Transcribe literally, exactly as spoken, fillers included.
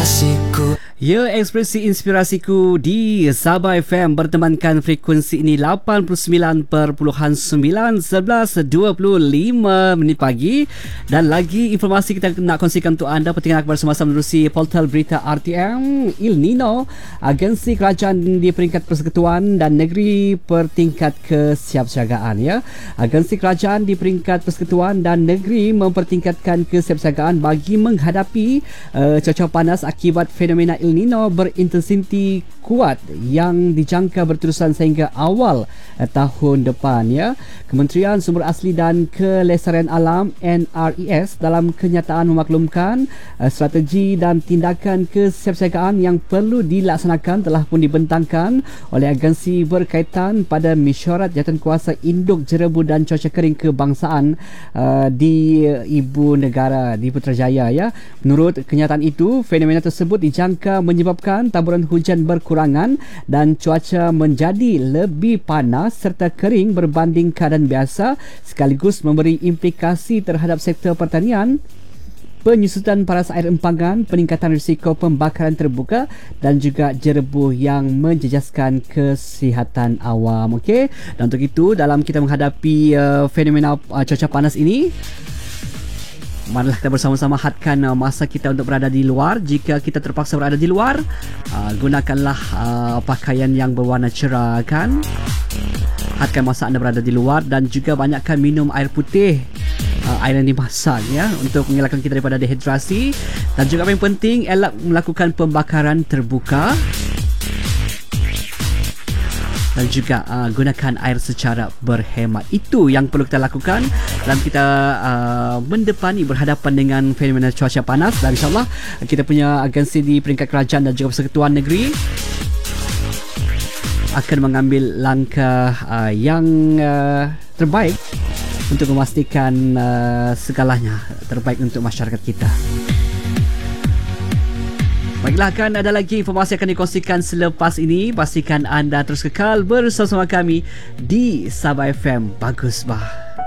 inspirasiku. Ya, ekspresi inspirasiku di Sabah F M bertemankan frekuensi ini lapan puluh sembilan perpuluhan sembilan sebelas dua puluh lima minit pagi. Dan lagi informasi kita nak kongsikan untuk anda pentingkan akhbar semasa menerusi portal berita R T M. El Nino, agensi kerajaan di peringkat persekutuan dan negeri bertingkat kesiapsiagaan, ya. Agensi kerajaan di peringkat persekutuan dan negeri mempertingkatkan kesiapsiagaan bagi menghadapi uh, cuaca panas akibat fenomena El Nino berintensiti kuat yang dijangka berterusan sehingga awal uh, tahun depan, ya. Kementerian Sumber Asli dan Kelestarian Alam N R E S dalam kenyataan memaklumkan uh, strategi dan tindakan kesiapsiagaan yang perlu dilaksanakan telah pun dibentangkan oleh agensi berkaitan pada mesyuarat jawatankuasa induk jerebu dan cuaca kering kebangsaan uh, di uh, ibu negara di Putrajaya, ya. Menurut kenyataan itu, fenomena tersebut dijangka menyebabkan taburan hujan berkurangan dan cuaca menjadi lebih panas serta kering berbanding keadaan biasa, sekaligus memberi implikasi terhadap sektor pertanian, penyusutan paras air empangan, peningkatan risiko pembakaran terbuka dan juga jerebuh yang menjejaskan kesihatan awam. Okey, dan untuk itu dalam kita menghadapi uh, fenomena uh, cuaca panas ini, marilah kita bersama-sama hadkan uh, masa kita untuk berada di luar. Jika kita terpaksa berada di luar, uh, gunakanlah uh, pakaian yang berwarna cerah, kan? Hadkan masa anda berada di luar dan juga banyakkan minum air putih, uh, air yang dimasak, ya, untuk mengelakkan kita daripada dehidrasi. Dan juga yang penting, elak melakukan pembakaran terbuka. Dan juga uh, gunakan air secara berhemat. Itu yang perlu kita lakukan dalam kita uh, mendepani berhadapan dengan fenomena cuaca panas. Dan insyaAllah kita punya agensi di peringkat kerajaan dan juga persekutuan negeri akan mengambil langkah uh, yang uh, terbaik untuk memastikan uh, segalanya terbaik untuk masyarakat kita. Baiklah, kan ada lagi informasi akan dikongsikan selepas ini. Pastikan anda terus kekal bersama kami di Sabah F M. Bagus bah.